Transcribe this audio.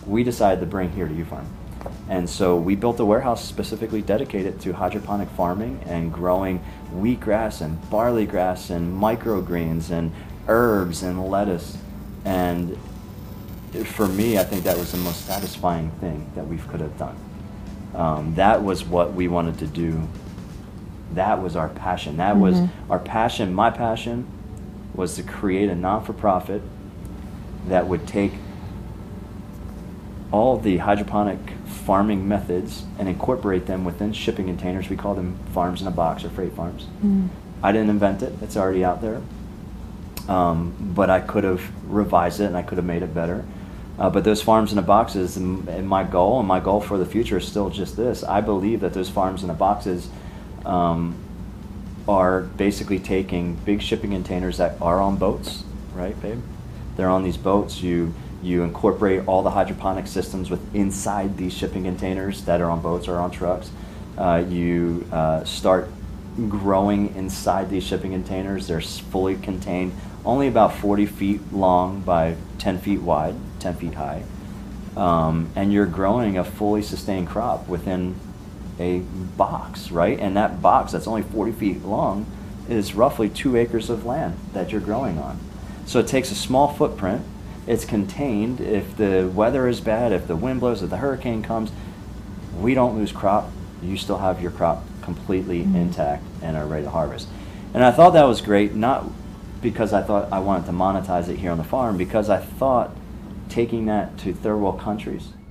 we decided to bring here to UFarm. And so we built a warehouse specifically dedicated to hydroponic farming and growing wheatgrass and barley grass and microgreens and herbs and lettuce. And for me, I think that was the most satisfying thing that we could have done. That was what we wanted to do. That was our passion. That was our passion. My passion was to create a non-for-profit that would take all the hydroponic farming methods and incorporate them within shipping containers. We call them farms in a box or freight farms. I didn't invent it. It's already out there. But I could have revised it and I could have made it better. But those farms in the boxes, and my goal for the future is still just this. I believe that those farms in the boxes are basically taking big shipping containers that are on boats, right, babe? They're on these boats. You incorporate all the hydroponic systems inside these shipping containers that are on boats or on trucks. You start growing inside these shipping containers. They're fully contained, only about 40 feet long by 10 feet wide, 10 feet high. And you're growing a fully sustained crop within a box, right? And that box that's only 40 feet long is roughly 2 acres of land that you're growing on. So it takes a small footprint. It's contained. If the weather is bad, if the wind blows, if the hurricane comes, we don't lose crop. You still have your crop completely intact and are ready to harvest. And I thought that was great, not because I thought I wanted to monetize it here on the farm, because I thought taking that to third world countries